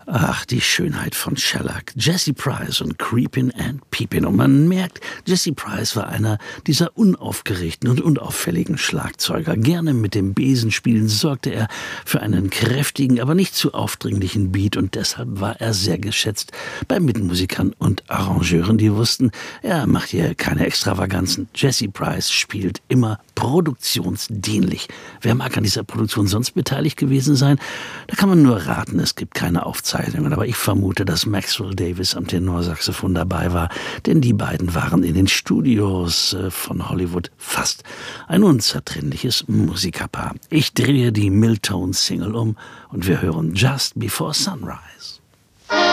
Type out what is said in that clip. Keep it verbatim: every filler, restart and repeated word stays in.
Ach, die Schönheit von Shellac, Jesse Price und Creepin' and Peepin'. Und man merkt, Jesse Price war einer dieser unaufgeregten und unauffälligen Schlagzeuger. Gerne mit dem Besen spielen sorgte er für einen kräftigen, aber nicht zu aufdringlichen Beat. Und deshalb war er sehr geschätzt bei Mitmusikern und Arrangeuren, die wussten, er macht hier keine Extravaganzen. Jesse Price spielt immer produktionsdienlich. Wer mag an dieser Produktion sonst beteiligt gewesen sein? Da kann man nur raten, es gibt keine Aufzeichnungen, aber ich vermute, dass Maxwell Davis am Tenorsaxophon dabei war, denn die beiden waren in den Studios von Hollywood fast ein unzertrennliches Musikerpaar. Ich drehe die Miltone-Single um und wir hören Just Before Sunrise.